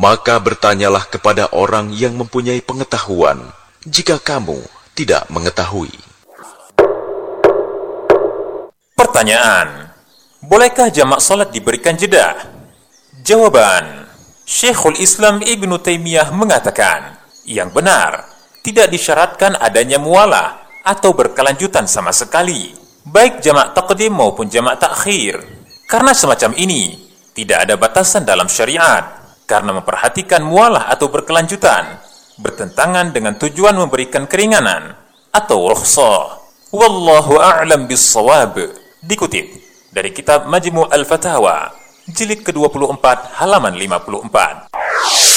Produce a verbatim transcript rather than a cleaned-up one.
Maka bertanyalah kepada orang yang mempunyai pengetahuan, jika kamu tidak mengetahui. Pertanyaan: bolehkah jamak salat diberikan jeda? Jawaban: Syekhul Islam Ibnu Taimiyah mengatakan, yang benar, tidak disyaratkan adanya mualah atau berkelanjutan sama sekali, baik jamak taqdim maupun jamak takhir. Karena semacam ini tidak ada batasan dalam syariat, karena memperhatikan mualah atau berkelanjutan bertentangan dengan tujuan memberikan keringanan atau rukhsah. Wallahu a'lam bis-shawab. Dikutip dari kitab Majmu' al-Fatawa, jilid ke dua puluh empat halaman lima puluh empat.